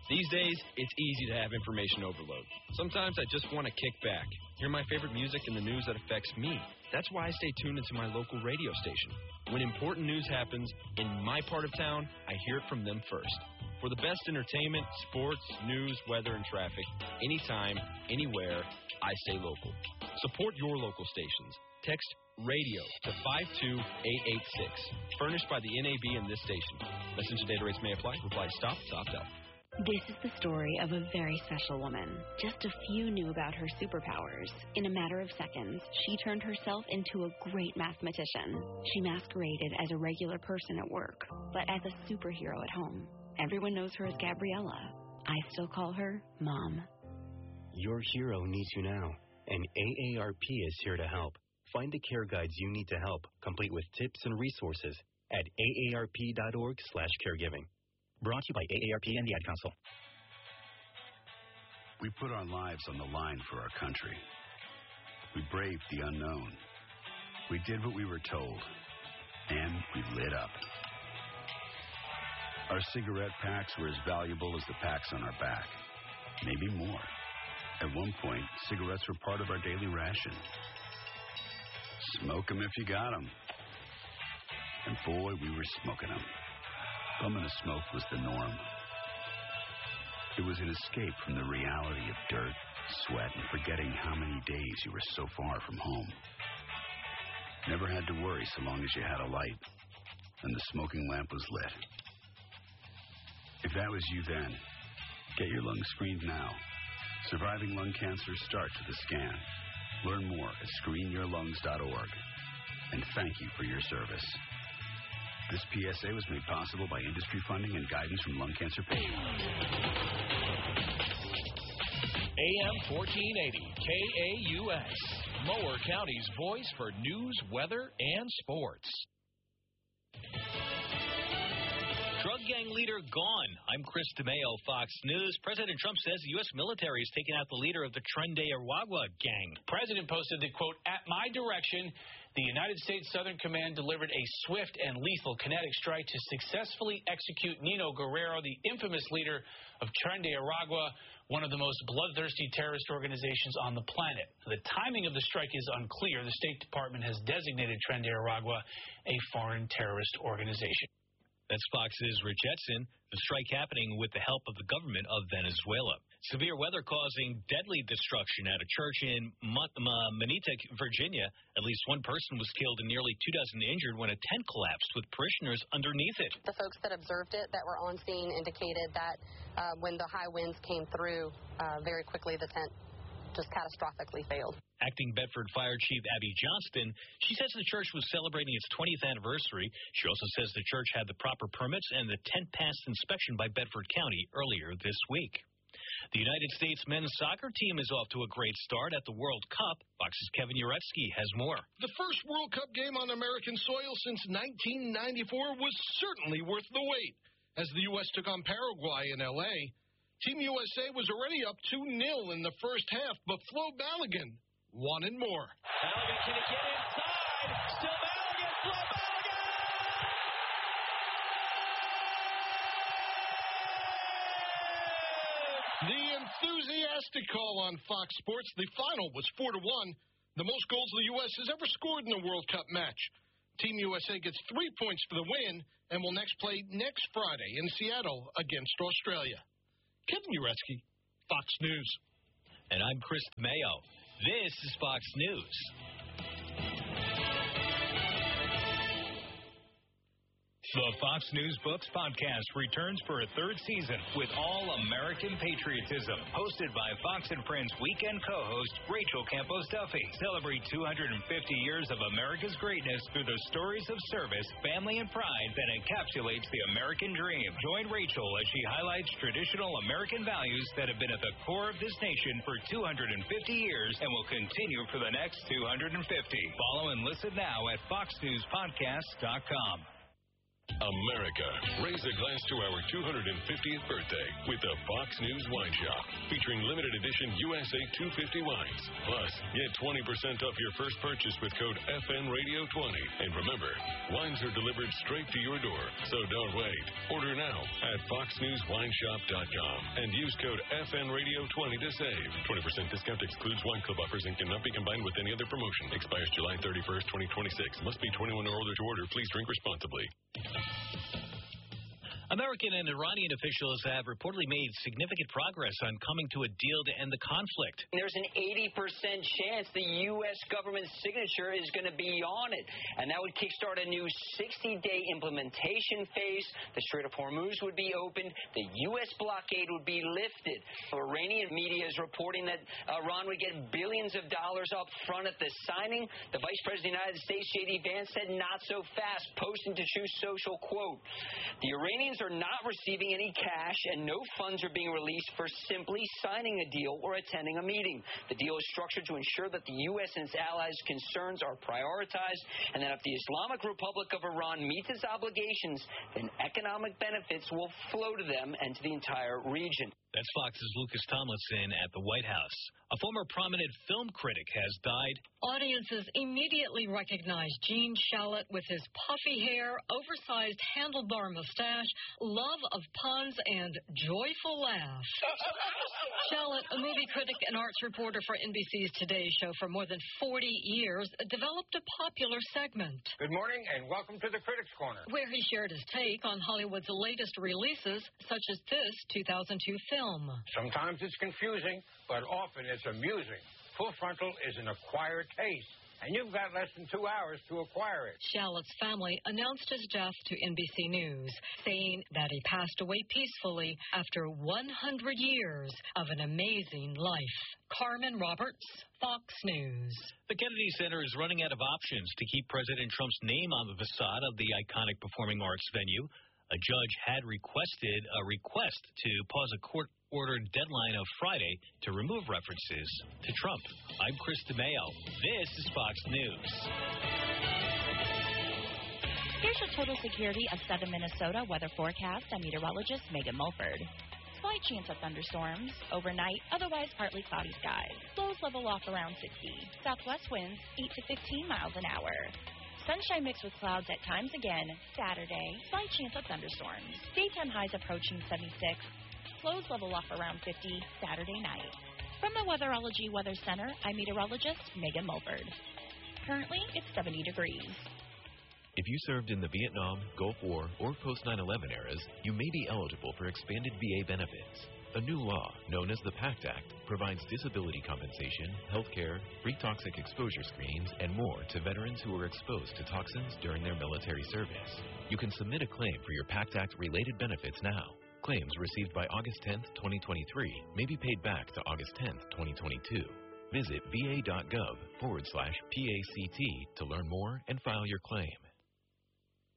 These days, it's easy to have information overload. Sometimes I just want to kick back, hear my favorite music and the news that affects me. That's why I stay tuned into my local radio station. When important news happens in my part of town, I hear it from them first. For the best entertainment, sports, news, weather, and traffic, anytime, anywhere, I stay local. Support your local stations. Text RADIO to 52886. Furnished by the NAB and this station. Message and data rates may apply. Reply stop, opt out. This is the story of a very special woman. Just a few knew about her superpowers. In a matter of seconds, she turned herself into a great mathematician. She masqueraded as a regular person at work, but as a superhero at home. Everyone knows her as Gabriella. I still call her Mom. Your hero needs you now, and AARP is here to help. Find the care guides you need to help, complete with tips and resources at aarp.org/caregiving. Brought to you by AARP and the Ad Council. We put our lives on the line for our country. We braved the unknown. We did what we were told. And we lit up. Our cigarette packs were as valuable as the packs on our back. Maybe more. At one point, cigarettes were part of our daily ration. Smoke 'em if you got 'em. And boy, we were smoking 'em. Bumming a smoke was the norm. It was an escape from the reality of dirt, sweat, and forgetting how many days you were so far from home. Never had to worry so long as you had a light, and the smoking lamp was lit. If that was you then, get your lungs screened now. Surviving lung cancer starts with a scan. Learn more at screenyourlungs.org. And thank you for your service. This PSA was made possible by industry funding and guidance from lung cancer patients. AM 1480, KAUS, Mower County's voice for news, weather, and sports. Drug gang leader gone. I'm Chris DeMeo, Fox News. President Trump says the U.S. military has taken out the leader of the Tren de Aragua gang. The president posted the quote, "At my direction, the United States Southern Command delivered a swift and lethal kinetic strike to successfully execute Nino Guerrero, the infamous leader of Tren de Aragua, one of the most bloodthirsty terrorist organizations on the planet." The timing of the strike is unclear. The State Department has designated Tren de Aragua a foreign terrorist organization. That's Fox's Rich Edson. The strike happening with the help of the government of Venezuela. Severe weather causing deadly destruction at a church in Manitic, Virginia. At least one person was killed and nearly 2 dozen injured when a tent collapsed with parishioners underneath it. The folks that observed it that were on scene indicated that when the high winds came through, very quickly the tent just catastrophically failed. Acting Bedford Fire Chief Abby Johnston, she says the church was celebrating its 20th anniversary. She also says the church had the proper permits and the tent passed inspection by Bedford County earlier this week. The United States men's soccer team is off to a great start at the World Cup. Fox's Kevin Uretsky has more. The first World Cup game on American soil since 1994 was certainly worth the wait. As the U.S. took on Paraguay in L.A., Team USA was already up 2-0 in the first half, but Flo Balogun wanted more. Balogun, can it get inside? Still Balogun, Flo Balogun! The enthusiastic call on Fox Sports. The final was 4-1, the most goals the U.S. has ever scored in a World Cup match. Team USA gets 3 points for the win and will next play next Friday in Seattle against Australia. Kevin Uretsky, Fox News. And I'm Chris Mayo. This is Fox News. The Fox News Books podcast returns for a third season with All-American Patriotism. Hosted by Fox and Friends weekend co-host Rachel Campos Duffy. Celebrate 250 years of America's greatness through the stories of service, family, and pride that encapsulates the American dream. Join Rachel as she highlights traditional American values that have been at the core of this nation for 250 years and will continue for the next 250. Follow and listen now at foxnewspodcast.com. America, raise a glass to our 250th birthday with the Fox News Wine Shop, featuring limited edition USA 250 wines. Plus, get 20% off your first purchase with code FNRadio20. And remember, wines are delivered straight to your door, so don't wait. Order now at foxnewswineshop.com and use code FNRadio20 to save. 20% discount excludes wine club offers and cannot be combined with any other promotion. Expires July 31st, 2026. Must be 21 or older to order. Please drink responsibly. American and Iranian officials have reportedly made significant progress on coming to a deal to end the conflict. There's an 80% chance the U.S. government's signature is going to be on it, and that would kickstart a new 60-day implementation phase. The Strait of Hormuz would be opened. The U.S. blockade would be lifted. Iranian media is reporting that Iran would get billions of dollars up front at the signing. The Vice President of the United States, J.D. Vance, said not so fast, posting to Truth Social, quote, "The Iranians are not receiving any cash and no funds are being released for simply signing a deal or attending a meeting. The deal is structured to ensure that the U.S. and its allies' concerns are prioritized and that if the Islamic Republic of Iran meets its obligations, then economic benefits will flow to them and to the entire region." That's Fox's Lucas Tomlinson at the White House. A former prominent film critic has died. Audiences immediately recognized Gene Shalit with his puffy hair, oversized handlebar mustache, love of puns, and joyful laugh. Shalit, a movie critic and arts reporter for NBC's Today Show for more than 40 years, developed a popular segment. Good morning and welcome to the Critics Corner, where he shared his take on Hollywood's latest releases, such as this 2002 film. Sometimes it's confusing, but often it's amusing. Full Frontal is an acquired taste, and you've got less than 2 hours to acquire it. Shalit's family announced his death to NBC News, saying that he passed away peacefully after 100 years of an amazing life. Carmen Roberts, Fox News. The Kennedy Center is running out of options to keep President Trump's name on the facade of the iconic performing arts venue. A judge had requested a request to pause a court-ordered deadline of Friday to remove references to Trump. I'm Chris DeMeo. This is Fox News. Here's your total security of Southern Minnesota weather forecast. I'm meteorologist Megan Mulford. Slight chance of thunderstorms. Overnight, otherwise partly cloudy skies. Lows level off around 60. Southwest winds 8 to 15 miles an hour. Sunshine mixed with clouds at times again. Saturday, slight chance of thunderstorms. Daytime highs approaching 76. Lows level off around 50 Saturday night. From the Weatherology Weather Center, I'm meteorologist Megan Mulford. Currently, it's 70 degrees. If you served in the Vietnam, Gulf War, or post-9/11 eras, you may be eligible for expanded VA benefits. A new law, known as the PACT Act, provides disability compensation, health care, free toxic exposure screenings, and more to veterans who were exposed to toxins during their military service. You can submit a claim for your PACT Act-related benefits now. Claims received by August 10, 2023 may be paid back to August 10, 2022. Visit va.gov/PACT to learn more and file your claim.